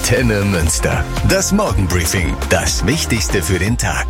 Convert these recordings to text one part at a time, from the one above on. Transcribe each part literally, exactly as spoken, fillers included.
Antenne Münster. Das Morgenbriefing. Das Wichtigste für den Tag.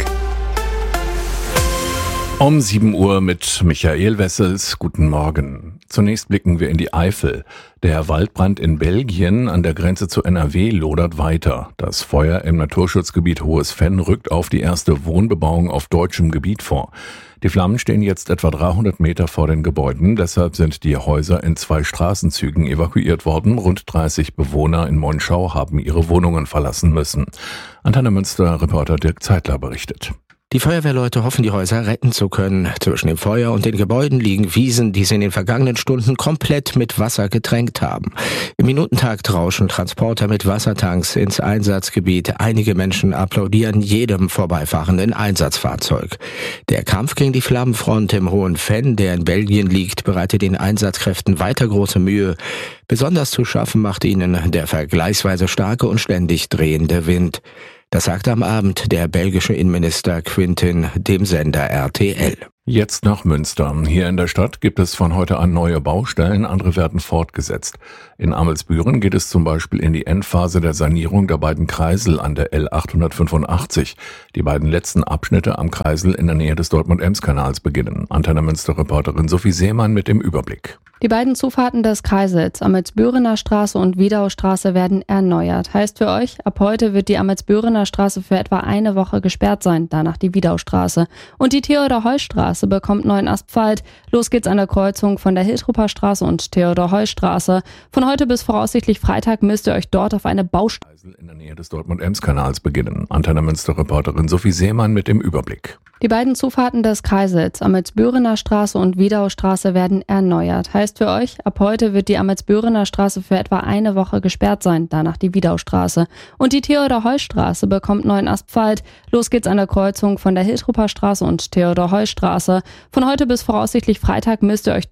Um sieben Uhr mit Michael Wessels. Guten Morgen. Zunächst blicken wir in die Eifel. Der Waldbrand in Belgien an der Grenze zu N R W lodert weiter. Das Feuer im Naturschutzgebiet Hohes Venn rückt auf die erste Wohnbebauung auf deutschem Gebiet vor. Die Flammen stehen jetzt etwa dreihundert Meter vor den Gebäuden. Deshalb sind die Häuser in zwei Straßenzügen evakuiert worden. Rund dreißig Bewohner in Monschau haben ihre Wohnungen verlassen müssen. Antenne Münster Reporter Dirk Zeitler berichtet. Die Feuerwehrleute hoffen, die Häuser retten zu können. Zwischen dem Feuer und den Gebäuden liegen Wiesen, die sie in den vergangenen Stunden komplett mit Wasser getränkt haben. Im Minutentakt rauschen Transporter mit Wassertanks ins Einsatzgebiet. Einige Menschen applaudieren jedem vorbeifahrenden Einsatzfahrzeug. Der Kampf gegen die Flammenfront im Hohen Venn, der in Belgien liegt, bereitet den Einsatzkräften weiter große Mühe. Besonders zu schaffen macht ihnen der vergleichsweise starke und ständig drehende Wind. Das sagte am Abend der belgische Innenminister Quintin dem Sender R T L. Jetzt nach Münster. Hier in der Stadt gibt es von heute an neue Baustellen, andere werden fortgesetzt. In Amelsbüren geht es zum Beispiel in die Endphase der Sanierung der beiden Kreisel an der L achthundertfünfundachtzig. Die beiden letzten Abschnitte am Kreisel in der Nähe des Dortmund-Ems-Kanals beginnen. Antenne Münster-Reporterin Sophie Seemann mit dem Überblick. Die beiden Zufahrten des Kreisels, Amelsbürener Straße und Wiedaustraße, werden erneuert. Heißt für euch, ab heute wird die Amelsbürener Straße für etwa eine Woche gesperrt sein, danach die Wiedaustraße. Und die Theodor-Heuss-Straße bekommt neuen Asphalt. Los geht's an der Kreuzung von der Hiltrupper Straße und Theodor-Heuss-Straße. Von heute bis voraussichtlich Freitag müsst ihr euch dort auf eine Baustelle in der Nähe des Dortmund-Ems-Kanals beginnen. Antenne Münster-Reporterin Sophie Seemann mit dem Überblick. Die beiden Zufahrten des Kreisels, Amelsbürener Straße und Wiedaustraße, werden erneuert. Heißt für euch, ab heute wird die Amelsbürener Straße für etwa eine Woche gesperrt sein, danach die Wiedaustraße. Und die Theodor-Heuss-Straße bekommt neuen Asphalt. Los geht's an der Kreuzung von der Hiltrupper Straße und Theodor-Heuss-Straße. Von heute bis voraussichtlich Freitag müsst ihr euch